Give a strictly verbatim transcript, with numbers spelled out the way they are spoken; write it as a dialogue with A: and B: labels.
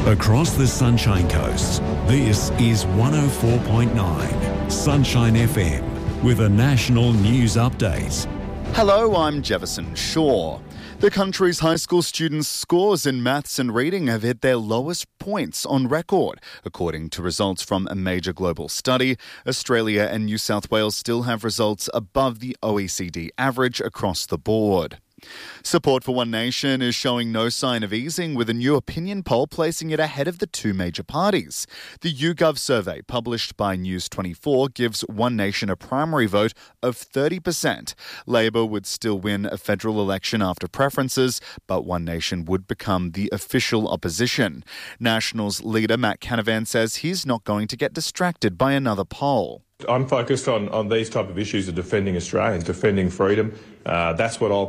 A: Across the Sunshine Coast, this is one oh four point nine Sunshine F M with a national news update.
B: Hello, I'm Jefferson Shaw. The country's high school students' scores in maths and reading have hit their lowest points on record. According to results from a major global study, Australia and New South Wales still have results above the O E C D average across the board. Support for One Nation is showing no sign of easing, with a new opinion poll placing it ahead of the two major parties. The YouGov survey published by News twenty-four gives One Nation a primary vote of thirty percent. Labor would still win a federal election after preferences, but One Nation would become the official opposition. Nationals leader Matt Canavan says he's not going to get distracted by another poll.
C: I'm focused on, on these type of issues of defending Australians, defending freedom. Uh, that's what I'll